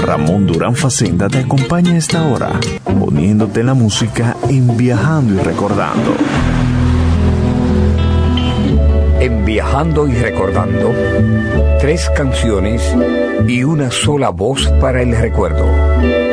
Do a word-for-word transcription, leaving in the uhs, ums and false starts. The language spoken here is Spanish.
Ramón Durán Facenda te acompaña a esta hora, poniéndote la música en Viajando y Recordando. En Viajando y Recordando, tres canciones y una sola voz para el recuerdo.